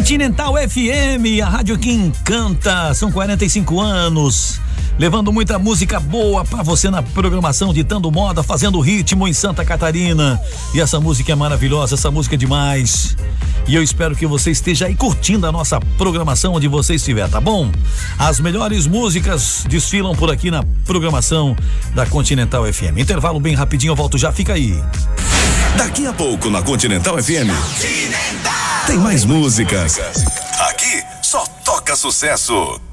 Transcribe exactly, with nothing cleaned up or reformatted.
Continental F M, a rádio que encanta. São quarenta e cinco anos, levando muita música boa pra você na programação, ditando moda, fazendo ritmo em Santa Catarina. E essa música é maravilhosa, essa música é demais. E eu espero que você esteja aí curtindo a nossa programação onde você estiver, tá bom? As melhores músicas desfilam por aqui na programação da Continental F M. Intervalo bem rapidinho, eu volto já, fica aí. Daqui a pouco na Continental F M tem mais músicas. Aqui só toca sucesso.